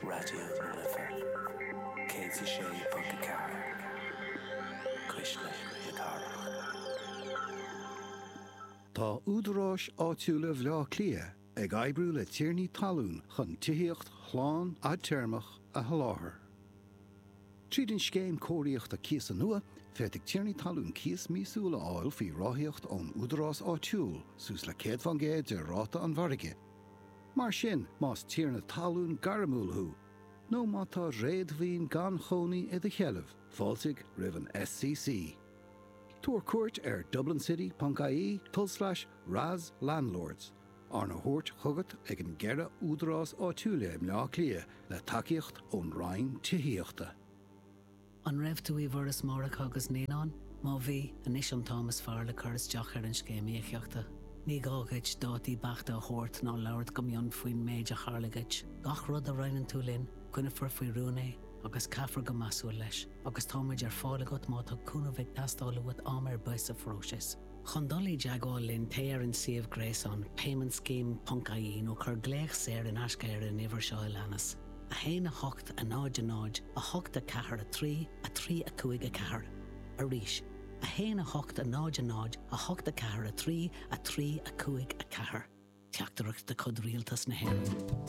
Radio Lifa. Katie Shea Punkacar. Krishna Guitar. Tá údarás áitiúla bhlá clia ag aibrú le tíirní talún chun tíocht chláán a termach a haláthair. Tríd an scéim cóiríocht a cías an nua, féidig tíirní talún cías mísúla áil fí ráthíocht ón údarás áitiúil sús le céad van géad de ráta an bharige. Mar sin más tíirna talún garamúlthú, nó má tá réadmhín gan chonaí i de cheileh, fáilsigh ribh an SCC. Tuair cuairt ar dublincity.ie/Raz Landlords. Arna Hort chugat ag an gceithre údarás áitiúla im leá clia le takeíocht ón Rhain títhíochta. An raibh tú íomhras mórach agus néán, má bhí an Isham Thomas fearr le churas deach ar an scéimíochta. Ní gágaid dátaí bachta a chóirt ná labhart go mion faoin méid a charlagaid. Gach rud a rainan tú linn, cuineafar faoi rúnaí, agus caithfar go masú leis, agus táid ar fála go má tá cúnamhaigh tastála bhd amar buis a fróis. Chundalí deagáil linn téar an siomh gréasán paymentscheme.ie nó chur gléach séir in ascair in ihar seo leanas. A héana hocht a náid, a hocht a cahar a trí a cuaig a cahar. A ríis. A héana hocht a náid, a hocht a cahar a trí a cuaig a cahar. Teachtarach de cod rialtas na héir.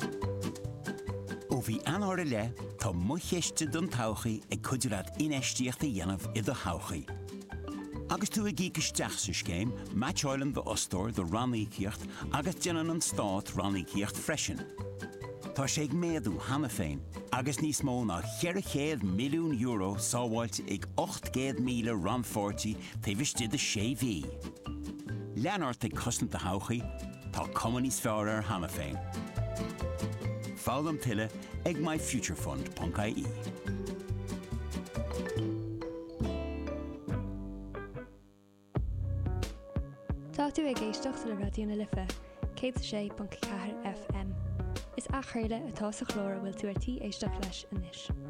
Ó bhí anóra le, tá muchéiste don tauchaí ag cuidirad inéistíocht a dhéanamh i do tauchaí. Agus tú ag ícisteach sa scéim, matchóilim do ostóir do rannaíocht agus déanann an stát rannaíocht freisin. Tá sé ag méadú hana féin, agus níos mó ná €100 milliún sábháilte ag 800,000 ranfortí taobhiste de séhí. Leanart ag cosnú de tauchaí, tá cumanís fearr ar hana féin. Fágam tuile ag myfuturefund.ie. Tá tú ag éisteacht le radioúna Lifa, 106.4 FM. Is a chuirde atá sa chlór bhfuil tú ar tí éisteach leis anois.